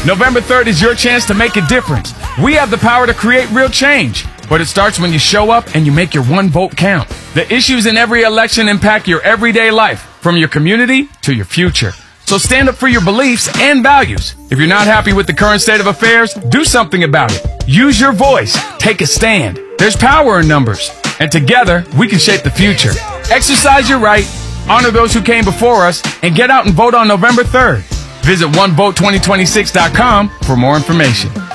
November 3rd is your chance to make a difference. We have the power to create real change, but it starts when you show up and you make your one vote count. The issues in every election impact your everyday life, from your community to your future. So stand up for your beliefs and values. If you're not happy with the current state of affairs, do something about it. Use your voice. Take a stand. There's power in numbers. And together, we can shape the future. Exercise your right, honor those who came before us, and get out and vote on November 3rd. Visit onevote2026.com for more information.